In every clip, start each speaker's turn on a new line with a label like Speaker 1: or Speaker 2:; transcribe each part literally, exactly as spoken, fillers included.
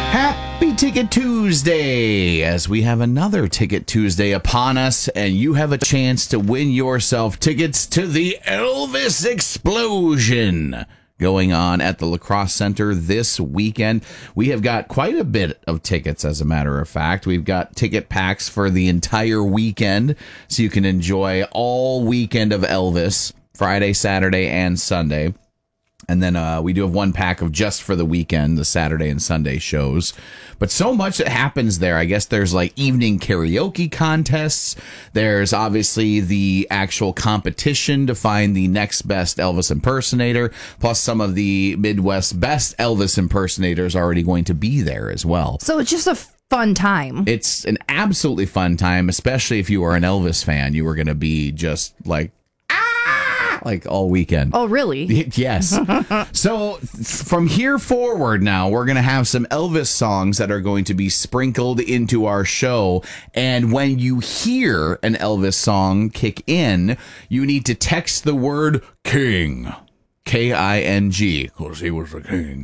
Speaker 1: Happy Ticket Tuesday, as we have another Ticket Tuesday upon us, and you have a chance to win yourself tickets to the Elvis Explosion going on at the La Crosse Center this weekend. We have got quite a bit of tickets, as a matter of fact. We've got ticket packs for the entire weekend, so you can enjoy all weekend of Elvis, Friday, Saturday, and Sunday. And then uh, we do have one pack of just for the weekend, the Saturday and Sunday shows. But so much that happens there. I guess there's like evening karaoke contests. There's obviously the actual competition to find the next best Elvis impersonator. Plus some of the Midwest best Elvis impersonators already going to be there as well.
Speaker 2: So it's just a fun time. It's
Speaker 1: an absolutely fun time, especially if you are an Elvis fan. You are going to be just like, like all weekend.
Speaker 2: Oh, really?
Speaker 1: Yes. So from here forward now, we're going to have some Elvis songs that are going to be sprinkled into our show. And when you hear an Elvis song kick in, you need to text the word King. K I N G, because he was the king.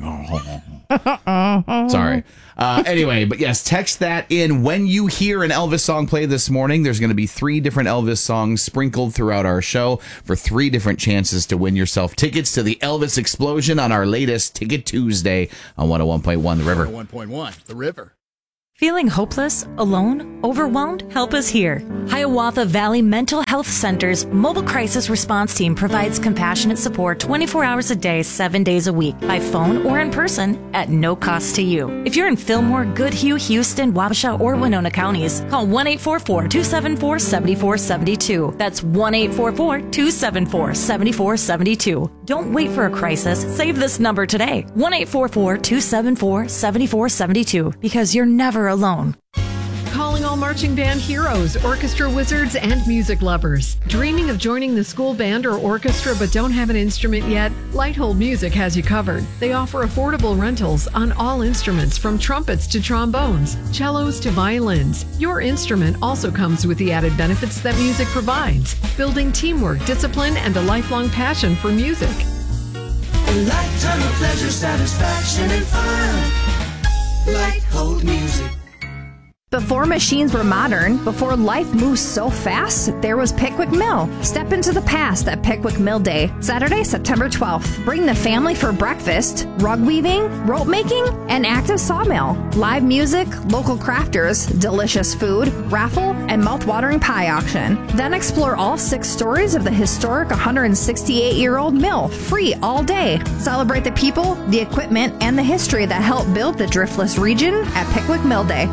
Speaker 1: Sorry. Uh, anyway, but yes, text that in. When you hear an Elvis song play this morning, there's going to be three different Elvis songs sprinkled throughout our show for three different chances to win yourself tickets to the Elvis Explosion on our latest Ticket Tuesday on one oh one point one The River.
Speaker 3: one oh one point one The River.
Speaker 4: Feeling hopeless, alone, overwhelmed? Help is here. Hiawatha Valley Mental Health Center's mobile crisis response team provides compassionate support twenty-four hours a day, seven days a week, by phone or in person at no cost to you. If you're in Fillmore, Goodhue, Houston, Wabasha, or Winona counties, call one eight four four, two seven four, seven four seven two. That's one eight four four, two seven four, seven four seven two. Don't wait for a crisis. Save this number today. one eight four four, two seven four, seven four seven two, because you're never alone.
Speaker 5: Calling all marching band heroes, orchestra wizards, and music lovers. Dreaming of joining the school band or orchestra but don't have an instrument yet? Lighthold Music has you covered. They offer affordable rentals on all instruments, from trumpets to trombones, cellos to violins. Your instrument also comes with the added benefits that music provides, building teamwork, discipline, and a lifelong passion for music.
Speaker 6: A lifetime of pleasure, satisfaction, and fun. Lighthold Music.
Speaker 2: Before machines were modern, before life moves so fast, there was Pickwick Mill. Step into the past at Pickwick Mill Day, Saturday, September twelfth. Bring the family for breakfast, rug weaving, rope making, and active sawmill. Live music, local crafters, delicious food, raffle, and mouth-watering pie auction. Then explore all six stories of the historic one hundred sixty-eight-year-old mill, free all day. Celebrate the people, the equipment, and the history that helped build the Driftless region at Pickwick Mill Day.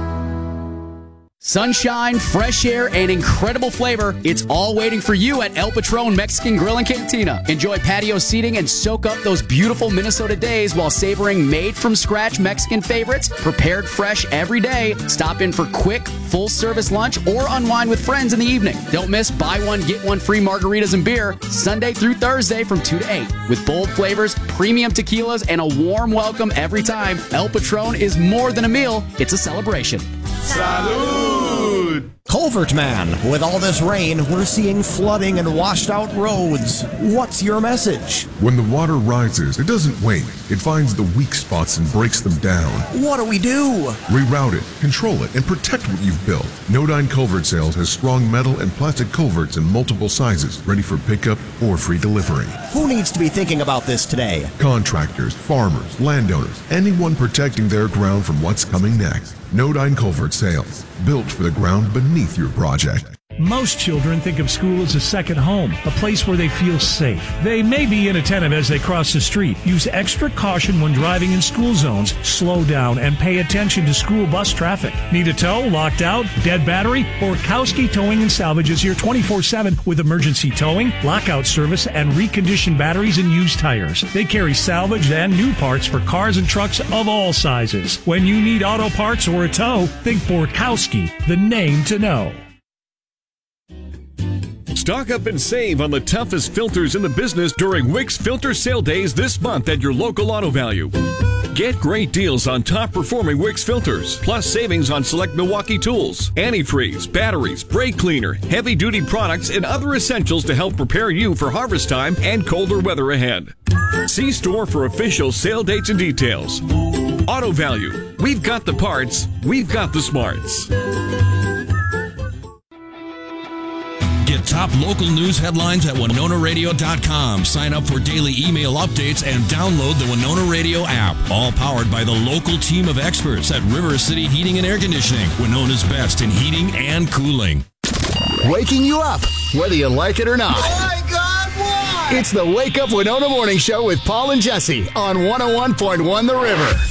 Speaker 7: Sunshine, fresh air, and incredible flavor. It's all waiting for you at El Patron Mexican Grill and Cantina. Enjoy patio seating and soak up those beautiful Minnesota days while savoring made-from-scratch Mexican favorites, prepared fresh every day. Stop in for quick, full-service lunch or unwind with friends in the evening. Don't miss buy one, get one free margaritas and beer Sunday through Thursday from two to eight. With bold flavors, premium tequilas, and a warm welcome every time, El Patron is more than a meal. It's a celebration.
Speaker 8: Salud! Culvert Man, with all this rain, we're seeing flooding and washed out roads. What's your message?
Speaker 9: When the water rises, it doesn't wait. It finds the weak spots and breaks them down.
Speaker 8: What do we do?
Speaker 9: Reroute it, control it, and protect what you've built. Nodine Culvert Sales has strong metal and plastic culverts in multiple sizes, ready for pickup or free delivery.
Speaker 8: Who needs to be thinking about this today?
Speaker 9: Contractors, farmers, landowners, anyone protecting their ground from what's coming next. Nodine Culvert Sales, built for the ground beneath your project.
Speaker 10: Most children think of school as a second home, a place where they feel safe. They may be inattentive as they cross the street. Use extra caution when driving in school zones. Slow down and pay attention to school bus traffic. Need a tow, locked out, dead battery? Borkowski Towing and Salvage is here twenty-four seven with emergency towing, lockout service, and reconditioned batteries and used tires. They carry salvaged and new parts for cars and trucks of all sizes. When you need auto parts or a tow, think Borkowski, the name to know.
Speaker 11: Stock up and save on the toughest filters in the business during Wick's Filter Sale Days this month at your local Auto Value. Get great deals on top-performing Wick's filters, plus savings on select Milwaukee tools, antifreeze, batteries, brake cleaner, heavy-duty products, and other essentials to help prepare you for harvest time and colder weather ahead. See store for official sale dates and details. Auto Value. We've got the parts, we've got the smarts.
Speaker 3: Get top local news headlines at Winona Radio dot com. Sign up for daily email updates and download the Winona Radio app. All powered by the local team of experts at River City Heating and Air Conditioning, Winona's best in heating and cooling.
Speaker 12: Waking you up, whether you like it or not.
Speaker 6: Oh my God, why?
Speaker 12: It's the Wake Up Winona Morning Show with Paul and Jesse on one oh one point one The River.